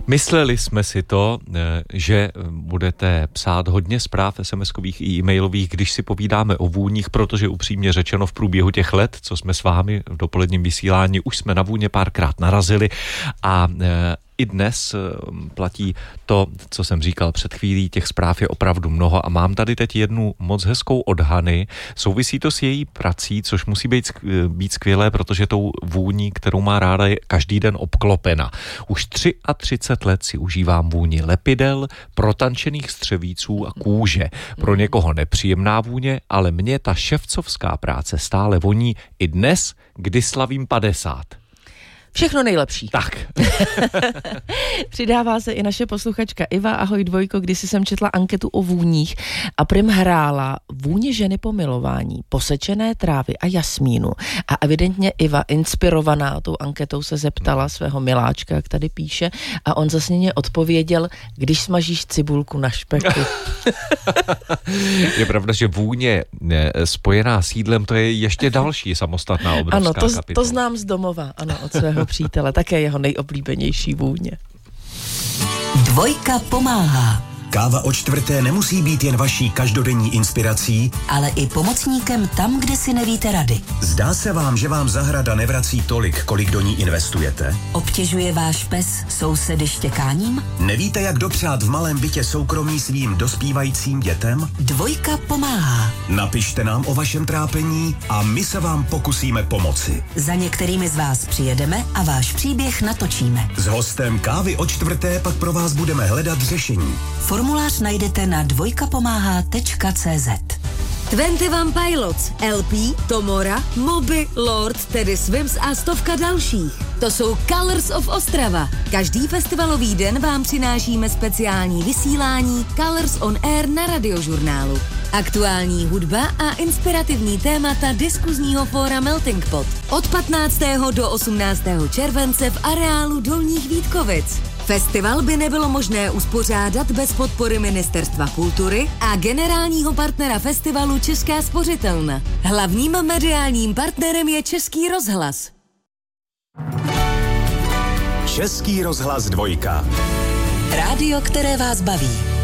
Mysleli jsme si to, že budete psát hodně zpráv SMS-kových i e-mailových, když si povídáme o vůních, protože upřímně řečeno v průběhu těch let, co jsme s vámi v dopoledním vysílání, už jsme na vůně párkrát narazili a i dnes platí to, co jsem říkal před chvílí, těch zpráv je opravdu mnoho a mám tady teď jednu moc hezkou od Hany. Souvisí to s její prací, což musí být skvělé, protože tou vůní, kterou má ráda, je každý den obklopena. Už 33 let si užívám vůni lepidel, protančených střevíců a kůže. Pro někoho nepříjemná vůně, ale mě ta ševcovská práce stále voní i dnes, kdy slavím 50. Všechno nejlepší. Tak. Přidává se i naše posluchačka Iva. Ahoj Dvojko, kdysi jsem četla anketu o vůních a prim hrála vůně ženy po milování, posečené trávy a jasmínu. A evidentně Iva, inspirovaná tou anketou, se zeptala svého miláčka, jak tady píše, a on zasněně odpověděl, když smažíš cibulku na špeku. Je pravda, že vůně spojená s jídlem, to je ještě další samostatná obrovská kapitola. To znám z domova, ano, od svého přítele, také jeho nejoblíbenější vůně. Dvojka pomáhá. Káva o čtvrté nemusí být jen vaší každodenní inspirací, ale i pomocníkem tam, kde si nevíte rady. Zdá se vám, že vám zahrada nevrací tolik, kolik do ní investujete? Obtěžuje váš pes sousedy štěkáním? Nevíte, jak dopřát v malém bytě soukromí svým dospívajícím dětem? Dvojka pomáhá. Napište nám o vašem trápení a my se vám pokusíme pomoci. Za některými z vás přijedeme a váš příběh natočíme. S hostem Kávy o čtvrté pak pro vás budeme hledat řešení. Formulář najdete na dvojkapomáhá.cz. 21 Pilots, LP, Tomora, Moby, Lord, tedy Swims a stovka dalších. To jsou Colors of Ostrava. Každý festivalový den vám přinášíme speciální vysílání Colors on Air na Radiožurnálu. Aktuální hudba a inspirativní témata diskuzního fóra Melting Pot. Od 15. do 18. července v areálu Dolních Vítkovic. Festival by nebylo možné uspořádat bez podpory Ministerstva kultury a generálního partnera festivalu Česká spořitelna. Hlavním mediálním partnerem je Český rozhlas. Český rozhlas 2. Rádio, které vás baví.